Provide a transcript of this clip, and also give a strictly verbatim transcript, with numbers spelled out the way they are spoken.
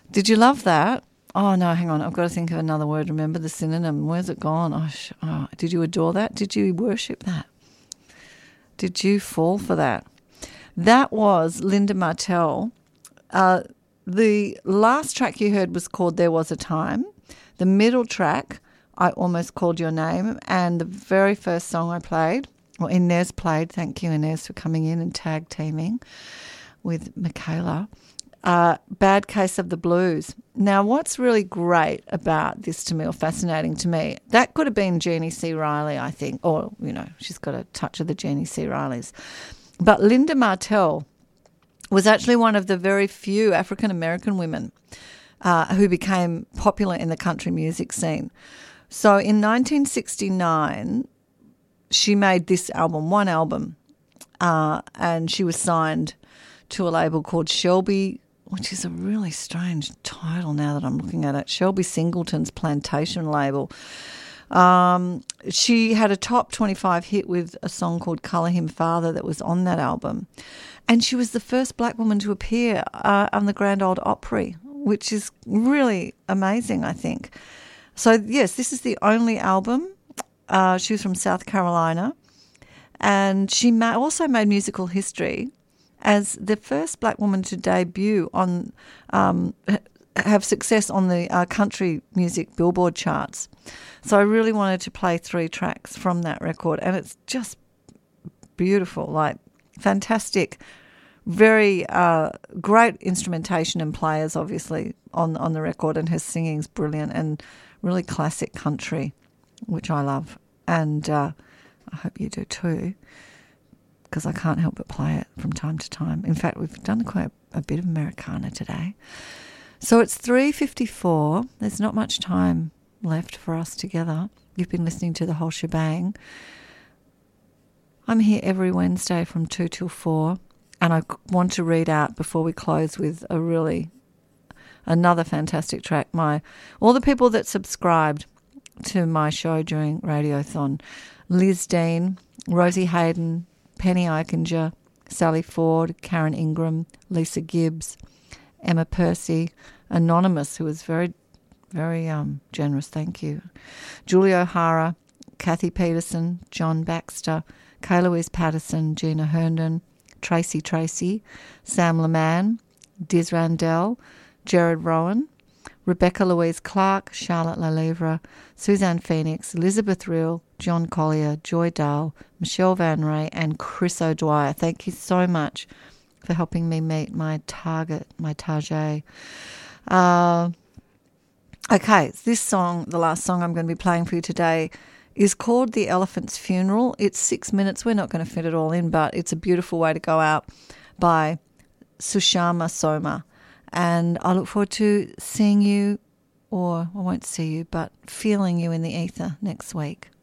Did you love that? Oh, no, hang on. I've got to think of another word. Remember the synonym. Where's it gone? Oh, sh- oh, did you adore that? Did you worship that? Did you fall for that? That was Linda Martell. Uh, the last track you heard was called There Was a Time. The middle track, I Almost Called Your Name. And the very first song I played, well, Inez played, thank you, Inez, for coming in and tag teaming with Michaela, uh, Bad Case of the Blues. Now, what's really great about this to me, or fascinating to me, that could have been Jeannie C. Riley, I think, or, you know, she's got a touch of the Jeannie C. Rileys. But Linda Martell was actually one of the very few African-American women uh, who became popular in the country music scene. So in nineteen sixty-nine, she made this album, one album, uh, and she was signed to a label called Shelby, which is a really strange title now that I'm looking at it, Shelby Singleton's Plantation label. Um, she had a top twenty-five hit with a song called Colour Him Father that was on that album. And she was the first black woman to appear uh, on the Grand Ole Opry, which is really amazing, I think. So, yes, this is the only album. Uh, she was from South Carolina. And she ma- also made musical history as the first black woman to debut on, um, have success on the uh, country music Billboard charts. So I really wanted to play three tracks from that record, and it's just beautiful, like fantastic, very uh, great instrumentation and players, obviously, on, on the record, and her singing's brilliant and really classic country, which I love. And uh, I hope you do too, because I can't help but play it from time to time. In fact, we've done quite a bit of Americana today. So it's three fifty-four. There's not much time left for us together. You've been listening to The Whole Shebang. I'm here every Wednesday from two till four, and I want to read out before we close with a really, another fantastic track. My all the people that subscribed to my show during Radiothon: Liz Dean, Rosie Hayden, Penny Eichinger, Sally Ford, Karen Ingram, Lisa Gibbs, Emma Percy, Anonymous, who was very, very um, generous, thank you, Julie O'Hara, Kathy Peterson, John Baxter, Kay Louise Patterson, Gina Herndon, Tracy Tracy, Sam Leman, Diz Randell, Jared Rowan, Rebecca Louise Clark, Charlotte Lalivre, Suzanne Phoenix, Elizabeth Rill, John Collier, Joy Dahl, Michelle Van Ray, and Chris O'Dwyer. Thank you so much for helping me meet my target, my target. Uh, okay, this song, the last song I'm going to be playing for you today, is called The Elephant's Funeral. It's six minutes. We're not going to fit it all in, but it's a beautiful way to go out, by Sushama Soma. And I look forward to seeing you, or I won't see you, but feeling you in the ether next week.